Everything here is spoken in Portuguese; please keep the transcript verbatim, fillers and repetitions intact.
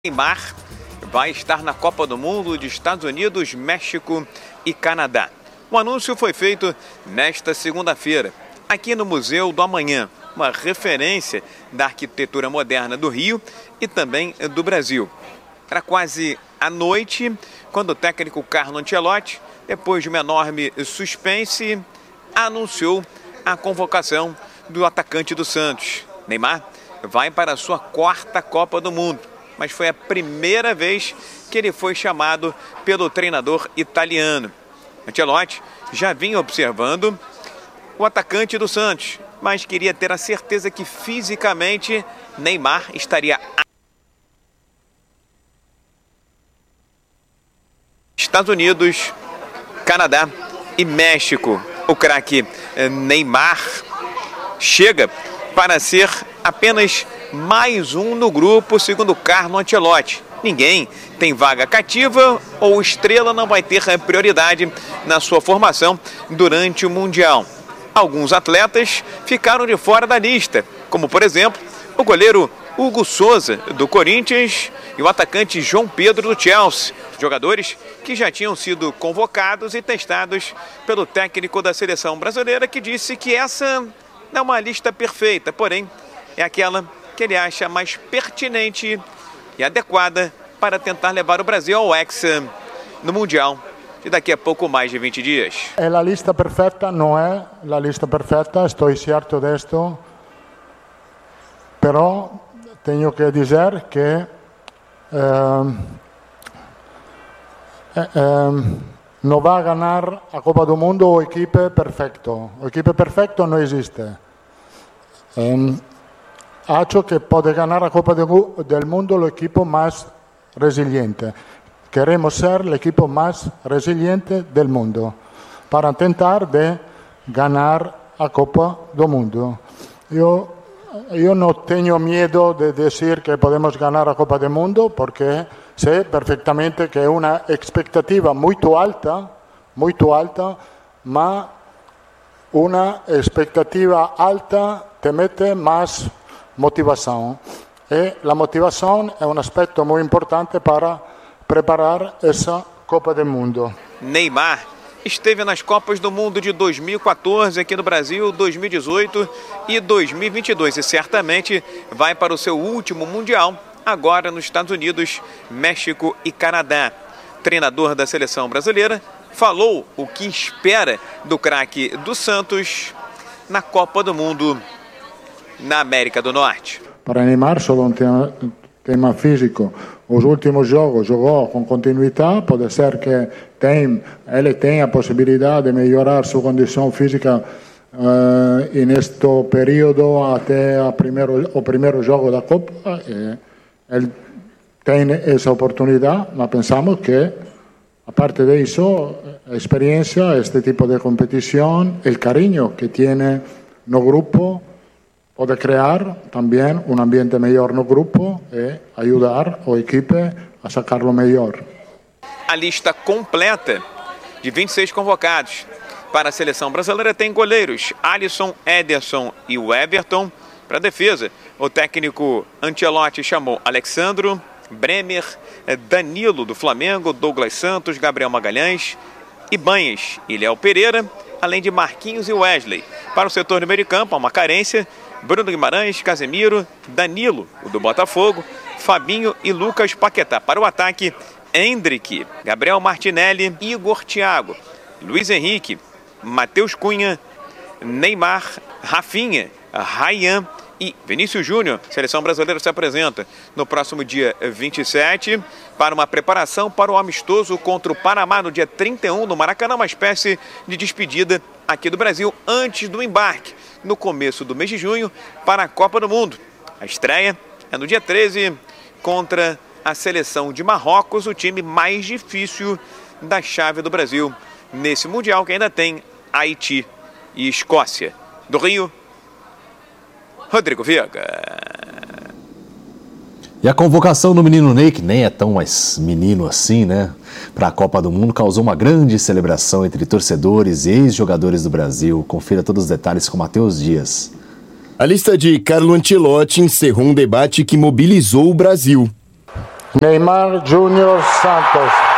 Neymar vai estar na Copa do Mundo de Estados Unidos, México e Canadá. O anúncio foi feito nesta segunda-feira, aqui no Museu do Amanhã, uma referência da arquitetura moderna do Rio e também do Brasil. Era quase à noite, quando o técnico Carlo Ancelotti, depois de uma enorme suspense, anunciou a convocação do atacante do Santos. Neymar vai para a sua quarta Copa do Mundo, mas foi a primeira vez que ele foi chamado pelo treinador italiano. Ancelotti já vinha observando o atacante do Santos, mas queria ter a certeza que fisicamente Neymar estaria Estados Unidos, Canadá e México. O craque Neymar chega para ser apenas mais um no grupo, segundo Carlo Ancelotti. Ninguém tem vaga cativa ou estrela não vai ter prioridade na sua formação durante o Mundial. Alguns atletas ficaram de fora da lista, como por exemplo o goleiro Hugo Souza do Corinthians e o atacante João Pedro do Chelsea, jogadores que já tinham sido convocados e testados pelo técnico da seleção brasileira, que disse que essa não é uma lista perfeita, porém é aquela que ele acha mais pertinente e adequada para tentar levar o Brasil ao Hexa no Mundial de daqui a pouco mais de vinte dias. É a lista perfeita, não é a lista perfeita, estou certo disto, però tenho que dizer que eh, eh, não vai ganhar a Copa do Mundo o equipe perfeito. O equipe perfeito não existe. Eh, Acho que pode ganhar a Copa del Mundo o equipo mais resiliente. Queremos ser o equipo mais resiliente del mundo para tentar de ganhar a Copa do Mundo. Eu, eu não tenho medo de dizer que podemos ganhar a Copa do Mundo, porque sei perfeitamente que é uma expectativa muito alta, muito alta, mas uma expectativa alta te mete mais motivação. E a motivação é um aspecto muito importante para preparar essa Copa do Mundo. Neymar esteve nas Copas do Mundo de dois mil e quatorze aqui no Brasil, dois mil e dezoito e dois mil e vinte e dois e certamente vai para o seu último Mundial agora nos Estados Unidos, México e Canadá. Treinador da seleção brasileira falou o que espera do craque do Santos na Copa do Mundo na América do Norte. Para Neymar, só um tema, tema físico. Os últimos jogos jogou com continuidade, pode ser que tem, ele tenha a possibilidade de melhorar sua condição física uh, neste período até a primeiro, o primeiro jogo da Copa. E ele tem essa oportunidade, mas pensamos que, a parte disso, a experiência, este tipo de competição, o carinho que tem no grupo, pode criar também um ambiente melhor no grupo e ajudar a equipe a sacar o melhor. A lista completa de vinte e seis convocados para a seleção brasileira tem goleiros Alisson, Ederson e o Everton. Para a defesa, o técnico Ancelotti chamou Alexandro, Bremer, Danilo do Flamengo, Douglas Santos, Gabriel Magalhães, Ibanez e Léo Pereira, além de Marquinhos e Wesley. Para o setor do meio de campo, há uma carência: Bruno Guimarães, Casemiro, Danilo, o do Botafogo, Fabinho e Lucas Paquetá. Para o ataque, Endrick, Gabriel Martinelli, Igor Thiago, Luiz Henrique, Matheus Cunha, Neymar, Rafinha, Ryan e Vinícius Júnior. A seleção brasileira se apresenta no próximo dia vinte e sete para uma preparação para o amistoso contra o Panamá no dia trinta e um no Maracanã, uma espécie de despedida aqui do Brasil antes do embarque no começo do mês de junho para a Copa do Mundo. A estreia é no dia treze contra a seleção de Marrocos, o time mais difícil da chave do Brasil nesse Mundial, que ainda tem Haiti e Escócia. Do Rio, Rodrigo Viega. E a convocação do menino Ney, que nem é tão mais menino assim, né, para a Copa do Mundo, causou uma grande celebração entre torcedores e ex-jogadores do Brasil. Confira todos os detalhes com Matheus Dias. A lista de Carlo Ancelotti encerrou um debate que mobilizou o Brasil. Neymar Júnior Santos.